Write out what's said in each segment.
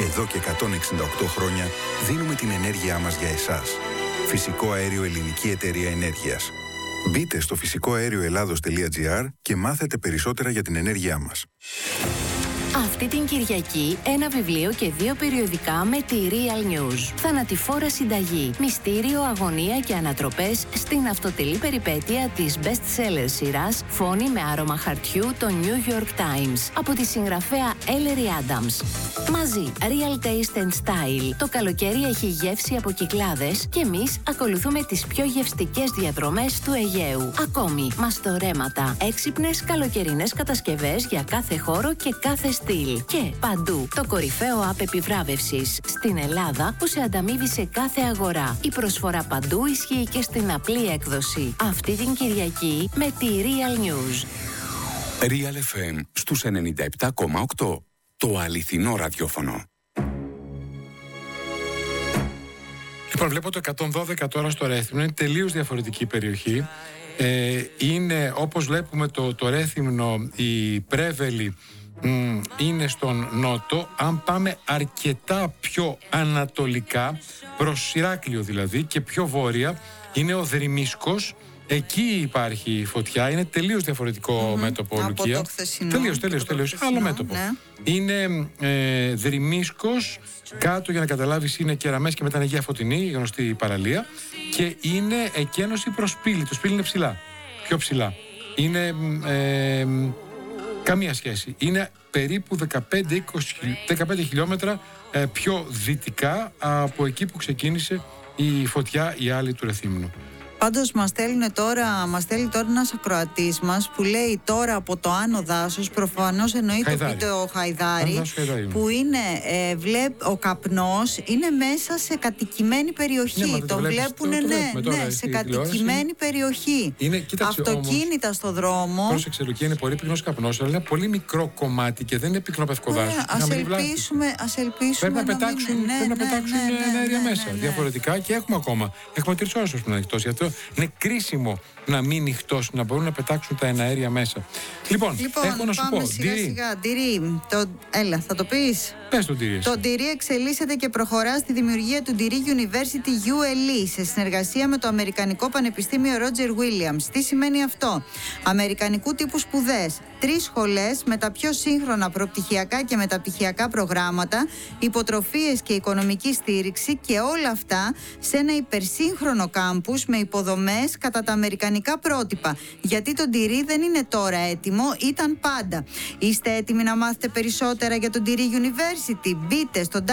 Εδώ και 168 χρόνια δίνουμε την ενέργειά μας για εσάς. Φυσικό αέριο Ελληνική Εταιρεία Ενέργειας. Μπείτε στο φυσικοαέρioελλάδος.gr και μάθετε περισσότερα για την ενέργειά μας. Αυτή την Κυριακή, ένα βιβλίο και 2 περιοδικά με τη Real News. Θανατηφόρα συνταγή, μυστήριο, αγωνία και ανατροπές στην αυτοτελή περιπέτεια της best-seller σειράς Φόνη με άρωμα χαρτιού το New York Times από τη συγγραφέα Ellery Adams. Μαζί, Real Taste and Style. Το καλοκαίρι έχει γεύση από Κυκλάδες και εμείς ακολουθούμε τις πιο γευστικές διαδρομές του Αιγαίου. Ακόμη, μαστορέματα, έξυπνες καλοκαιρινές κατασκευές για κάθε χώρο και κάθε στυλ. Και παντού το κορυφαίο app επιβράβευσης στην Ελλάδα που σε ανταμείβει σε κάθε αγορά. Η προσφορά παντού ισχύει και στην απλή έκδοση. Αυτή την Κυριακή με τη Real News. Real FM στους 97,8. Το αληθινό ραδιόφωνο. Λοιπόν, βλέπω το 112 τώρα στο Ρέθυμνο. Είναι τελείως διαφορετική περιοχή. Είναι, όπως βλέπουμε το Ρέθυμνο, η Πρέβελη είναι στον νότο. Αν πάμε αρκετά πιο ανατολικά, προς Ηράκλειο δηλαδή, και πιο βόρεια, είναι ο Δρυμίσκος. Εκεί υπάρχει φωτιά. Είναι τελείως διαφορετικό μέτωπο, Λουκία. Τελείως άλλο μέτωπο. Ναι. Είναι Δρυμίσκος. Κάτω, για να καταλάβεις, είναι Κεραμές και μετά είναι Αγία Φωτεινή, η γνωστή παραλία. Και είναι εκένωση προς Σπήλη. Το Σπήλη είναι ψηλά. Πιο ψηλά. Είναι καμία σχέση. Είναι περίπου 15 χιλιόμετρα πιο δυτικά από εκεί που ξεκίνησε η φωτιά η άλλη του Ρεθύμνου. Πάντως μας στέλνει τώρα ένας ακροατής μας που λέει τώρα από το Άνω Δάσος, προφανώς εννοεί το Χαϊδάρι, που είναι, ο καπνός είναι μέσα σε κατοικημένη περιοχή. Ναι, το βλέπουν, σε κατοικημένη περιοχή. Αυτοκίνητα στο δρόμο. Πρόσεξε, Λουκία, είναι πολύ πυκνός καπνός, αλλά είναι πολύ μικρό κομμάτι και δεν είναι πυκνό πευκοδάσος. Ας ελπίσουμε πρέπει να πετάξουν αέρια μέσα. Ναι. Διαφορετικά, και έχουμε ακόμα. Έχουμε 3 ώρες που είναι ανοιχτός. Γι' αυτό είναι κρίσιμο να μην νυχτώσει, να μπορούν να πετάξουν τα εναέρια μέσα. Λοιπόν, έχω να σου πω. Σιγά, Ντυρί. Έλα, θα το πεις. Πες το Ντυρί. Το Ντυρί εξελίσσεται και προχωρά στη δημιουργία του Ντυρί University ULE σε συνεργασία με το Αμερικανικό Πανεπιστήμιο Roger Williams. Τι σημαίνει αυτό? Αμερικανικού τύπου σπουδές. 3 σχολές με τα πιο σύγχρονα προπτυχιακά και μεταπτυχιακά προγράμματα, υποτροφίες και οικονομική στήριξη, και όλα αυτά σε ένα υπερσύγχρονο κάμπους με υποδομές κατά τα αμερικανικά πρότυπα. Γιατί το Ντυρί δεν είναι τώρα έτοιμο, ήταν πάντα. Είστε έτοιμοι να μάθετε περισσότερα για το Ντυρί University? Μπείτε στο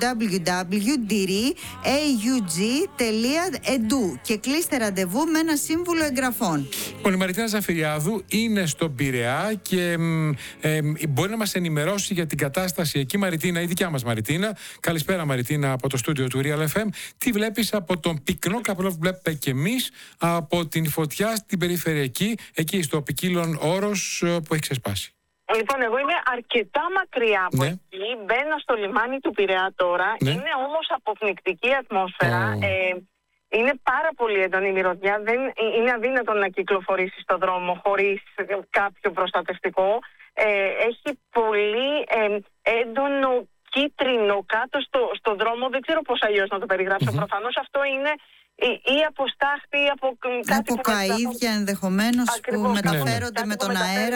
www.diri.edu και κλείστε ραντεβού με ένα σύμβουλο εγγραφών. Λοιπόν, η Μαριτίνα Ζαφυριάδου είναι στον Πειραιά και μπορεί να μας ενημερώσει για την κατάσταση εκεί. Μαριτίνα, η δικιά μας Μαριτίνα. Καλησπέρα, Μαριτίνα, από το στούντιο του Real FM. Τι βλέπεις από τον πυκνό καπνό που βλέπουμε και εμείς από την φωτιά στην περιφερειακή, εκεί στο Ποικίλον Όρος που έχει ξεσπάσει? Λοιπόν, εγώ είμαι αρκετά μακριά από εκεί. Μπαίνω στο λιμάνι του Πειραιά τώρα. Ναι. Είναι όμως αποπνικτική ατμόσφαιρα. Είναι πάρα πολύ έντονη η μυρωδιά. Είναι αδύνατο να κυκλοφορήσει στον δρόμο χωρίς κάποιο προστατευτικό. Έχει πολύ έντονο κίτρινο κάτω στο δρόμο. Δεν ξέρω πώς αλλιώς να το περιγράψω. Προφανώς αυτό είναι ή από στάχτη ή από κάτι από καΐδια ενδεχομένως που μεταφέρονται με τον αέρα.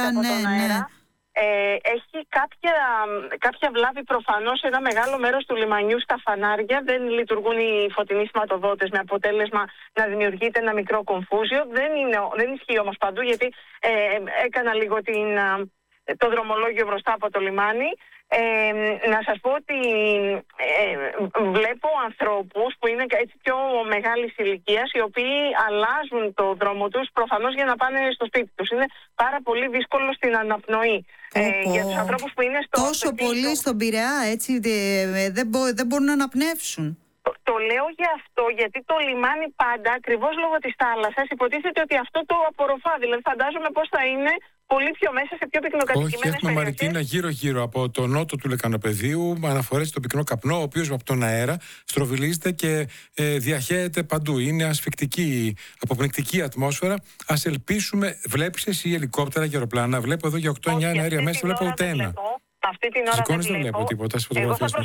Έχει κάποια βλάβη προφανώς σε ένα μεγάλο μέρος του λιμανιού στα φανάρια. Δεν λειτουργούν οι φωτεινοί σηματοδότες, με αποτέλεσμα να δημιουργείται ένα μικρό κομφούζιο. Δεν ισχύει όμως παντού, γιατί έκανα λίγο το δρομολόγιο μπροστά από το λιμάνι. Να σας πω ότι βλέπω ανθρώπους που είναι έτσι πιο μεγάλης ηλικίας, οι οποίοι αλλάζουν το δρόμο τους προφανώς για να πάνε στο σπίτι τους. Είναι πάρα πολύ δύσκολο στην αναπνοή για τους ανθρώπους που είναι τόσο πολύ στον Πειραιά, έτσι δεν μπορούν να αναπνεύσουν. Το λέω για αυτό, γιατί το λιμάνι πάντα, ακριβώς λόγω της θάλασσας, υποτίθεται ότι αυτό το απορροφά. Δηλαδή φαντάζομαι πώς θα είναι πολύ πιο μέσα σε πιο πυκνοκατοικημένες περιοχές. Όχι, έχουμε, Μαριτίνα, γύρω-γύρω από το νότο του Λεκανοπεδίου αναφορές στον πυκνό καπνό, ο οποίος από τον αέρα στροβιλίζεται και διαχέεται παντού. Είναι ασφυκτική, αποπνικτική ατμόσφαιρα. Ας ελπίσουμε. Βλέπεις εσύ ελικόπτερα και αεροπλάνα? Βλέπω εδώ για 8-9 αέρια μέσα, βλέπω ούτε ένα. Αυτή την ώρα δεν βλέπω τίποτα στις φωτογραφίες.